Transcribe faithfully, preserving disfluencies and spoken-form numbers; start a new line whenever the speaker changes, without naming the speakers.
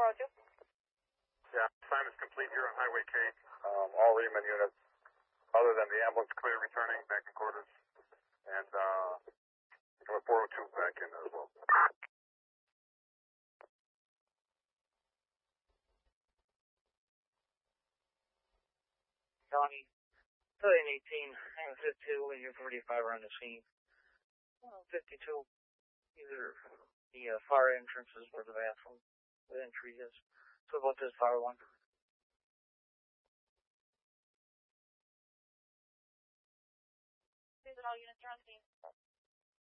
four oh two.
Yeah, assignment's complete here on Highway K. Um, all Reman units, other than the ambulance, clear returning back in quarters. And uh, number four oh two back in as well.
County, thirteen eighteen, and fifty-two, and your forty-five are on the scene. Well, fifty-two, either the uh, fire entrances or the bathroom, the entry is. So about this fire one.